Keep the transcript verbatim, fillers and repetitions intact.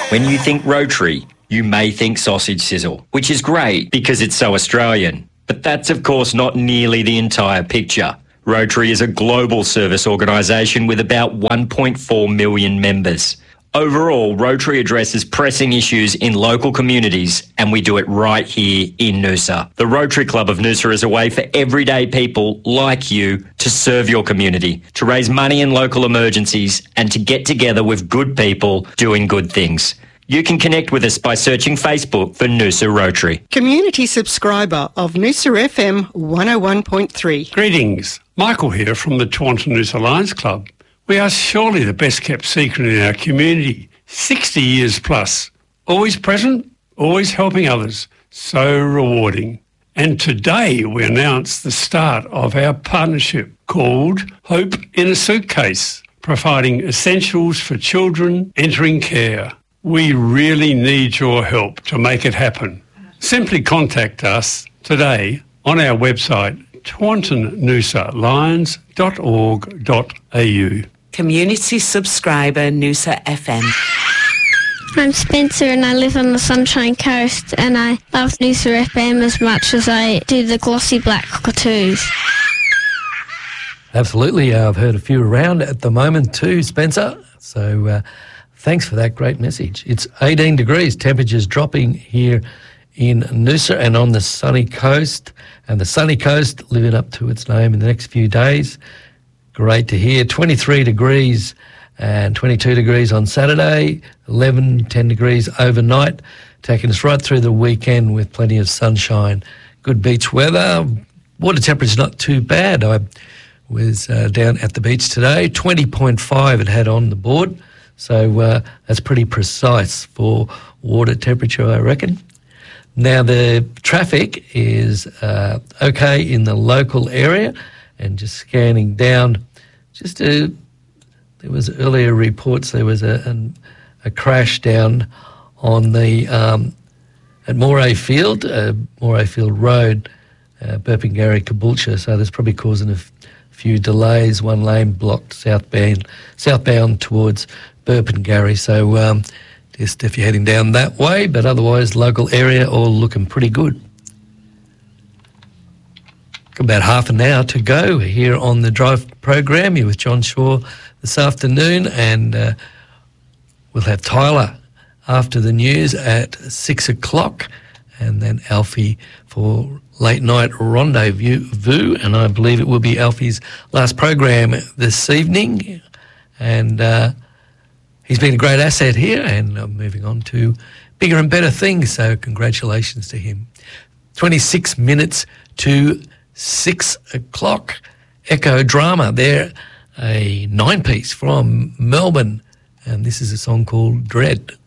When you think Rotary, you may think sausage sizzle, which is great because it's so Australian. But that's of course not nearly the entire picture. Rotary is a global service organisation with about one point four million members. Overall, Rotary addresses pressing issues in local communities, and we do it right here in Noosa. The Rotary Club of Noosa is a way for everyday people like you to serve your community, to raise money in local emergencies, and to get together with good people doing good things. You can connect with us by searching Facebook for Noosa Rotary. Community subscriber of Noosa F M one oh one point three. Greetings. Michael here from the Taunton Noosa Lions Club. We are surely the best kept secret in our community. sixty years plus. Always present, always helping others. So rewarding. And today we announce the start of our partnership called Hope in a Suitcase, providing essentials for children entering care. We really need your help to make it happen. Simply contact us today on our website, taunton noosa lions dot org dot a u. Community subscriber Noosa F M. I'm Spencer and I live on the Sunshine Coast, and I love Noosa F M as much as I do the glossy black cockatoos. Absolutely. Uh, I've heard a few around at the moment too, Spencer. So uh, thanks for that great message. It's eighteen degrees, temperatures dropping here in Noosa and on the sunny coast, and the sunny coast living up to its name in the next few days. Great to hear. twenty-three degrees and twenty-two degrees on Saturday, eleven, ten degrees overnight, taking us right through the weekend with plenty of sunshine. Good beach weather. Water temperature's not too bad. I was uh, down at the beach today, twenty point five it had on the board, so uh, that's pretty precise for water temperature, I reckon. Now, the traffic is uh, okay in the local area, and just scanning down, just a, there was earlier reports there was a, an, a crash down on the, um, at Moray Field, uh, Moray Field Road, uh, Burpengary, Caboolture, so that's probably causing a f- few delays, one lane blocked southbound, southbound towards Burpengary, so um, just if you're heading down that way, but otherwise local area all looking pretty good. About half an hour to go here on the Drive program. You're with John Shaw this afternoon, and uh, we'll have Tyler after the news at six o'clock, and then Alfie for late night rendezvous, and I believe it will be Alfie's last program this evening, and uh, he's been a great asset here, and I'm moving on to bigger and better things, so congratulations to him. twenty-six minutes to six o'clock. Echo Drama, they're a nine-piece from Melbourne, and this is a song called Dread.